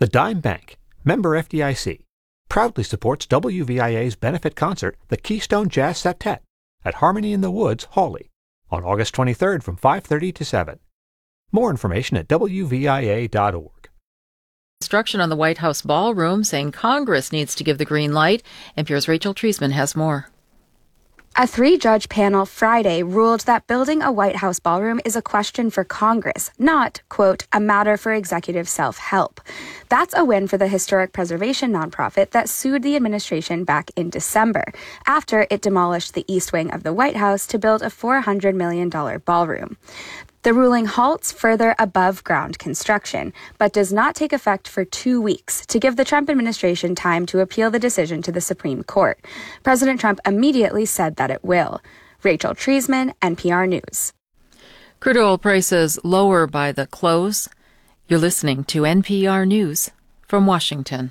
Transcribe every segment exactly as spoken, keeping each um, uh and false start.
The Dime Bank, member F D I C, proudly supports W V I A's benefit concert, the Keystone Jazz Septet, at Harmony in the Woods, Hawley, on August twenty-third from five thirty to seven. More information at W V I A dot org. Instruction on the White House ballroom saying Congress needs to give the green light. N P R's Rachel Treisman has more. A three-judge panel Friday ruled that building a White House ballroom is a question for Congress, not, quote, a matter for executive self-help. That's a win for the historic preservation nonprofit that sued the administration back in December, after it demolished the east wing of the White House to build a four hundred million dollars ballroom. The ruling halts further above-ground construction, but does not take effect for two weeks to give the Trump administration time to appeal the decision to the Supreme Court. President Trump immediately said that it will. Rachel Treisman, N P R News. Crude oil prices lower by the close. You're listening to N P R News from Washington.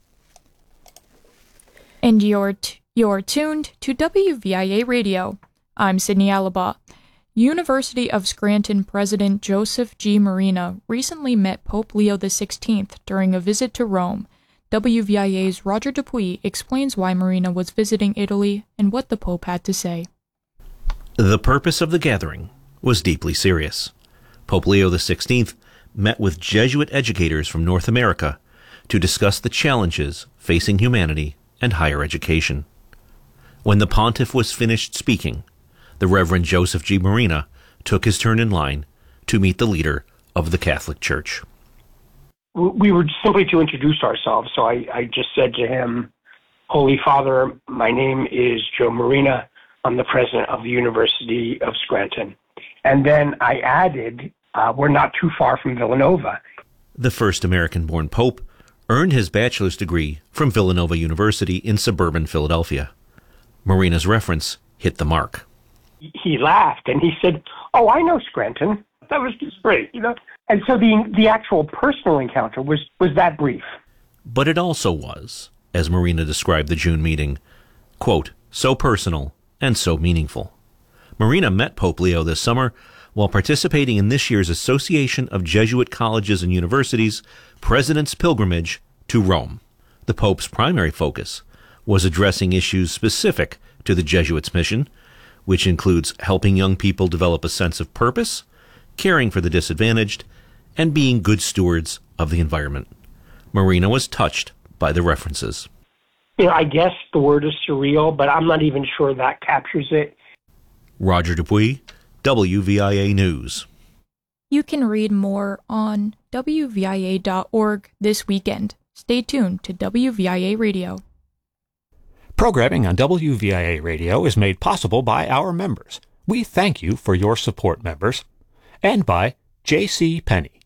And you're, t- you're tuned to W V I A Radio. I'm Sydney Alaba. University of Scranton President Joseph G. Marina recently met Pope Leo the sixteenth during a visit to Rome. W V I A's Roger Dupuy explains why Marina was visiting Italy and what the Pope had to say. The purpose of the gathering was deeply serious. Pope Leo the sixteenth met with Jesuit educators from North America to discuss the challenges facing humanity and higher education. When the pontiff was finished speaking, the Reverend Joseph G. Marina took his turn in line to meet the leader of the Catholic Church. We were simply to introduce ourselves, so I, I just said to him, Holy Father, my name is Joe Marina. I'm the president of the University of Scranton. And then I added, uh, we're not too far from Villanova. The first American-born pope earned his bachelor's degree from Villanova University in suburban Philadelphia. Marina's reference hit the mark. He laughed and he said, oh, I know Scranton. That was just great, you know. And so the the actual personal encounter was, was that brief. But it also was, as Marina described the June meeting, quote, so personal and so meaningful. Marina met Pope Leo this summer while participating in this year's Association of Jesuit Colleges and Universities President's Pilgrimage to Rome. The Pope's primary focus was addressing issues specific to the Jesuits' mission, which includes helping young people develop a sense of purpose, caring for the disadvantaged, and being good stewards of the environment. Marina was touched by the references. You know, I guess the word is surreal, but I'm not even sure that captures it. Roger Dupuy, W V I A News. You can read more on W V I A dot org this weekend. Stay tuned to W V I A Radio. Programming on W V I A Radio is made possible by our members. We thank you for your support, members. And by J C. Penney.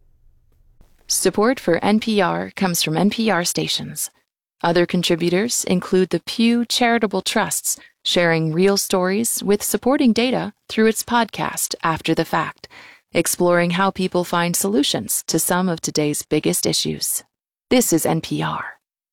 Support for N P R comes from N P R stations. Other contributors include the Pew Charitable Trusts, sharing real stories with supporting data through its podcast After the Fact, exploring how people find solutions to some of today's biggest issues. This is N P R.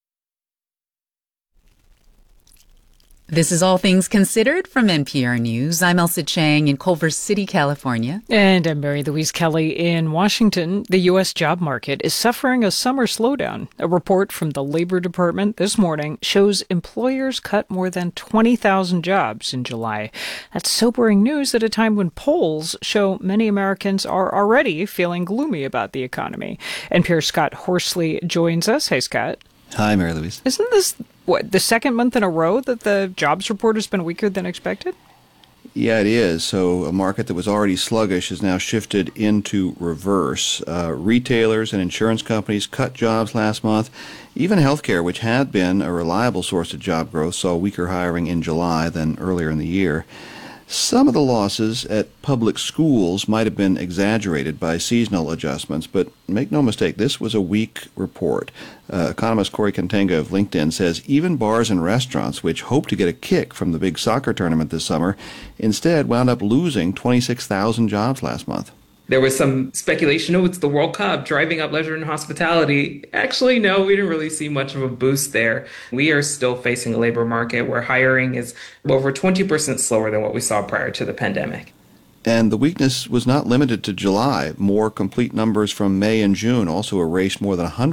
This is All Things Considered from N P R News. I'm Elsa Chang in Culver City, California. And I'm Mary Louise Kelly in Washington. The U S job market is suffering a summer slowdown. A report from the Labor Department this morning shows employers cut more than twenty thousand jobs in July. That's sobering news at a time when polls show many Americans are already feeling gloomy about the economy. N P R's Scott Horsley joins us. Hey, Scott. Hi, Mary Louise. Isn't this, what, the second month in a row that the jobs report has been weaker than expected? Yeah, it is. So a market that was already sluggish has now shifted into reverse. Uh, retailers and insurance companies cut jobs last month. Even healthcare, which had been a reliable source of job growth, saw weaker hiring in July than earlier in the year. Some of the losses at public schools might have been exaggerated by seasonal adjustments, but make no mistake, this was a weak report. Uh, economist Corey Contenga of LinkedIn says even bars and restaurants, which hoped to get a kick from the big soccer tournament this summer, instead wound up losing twenty-six thousand jobs last month. There was some speculation, oh, it's the World Cup driving up leisure and hospitality. Actually, no, we didn't really see much of a boost there. We are still facing a labor market where hiring is over twenty percent slower than what we saw prior to the pandemic. And the weakness was not limited to July. More complete numbers from May and June also erased more than one hundred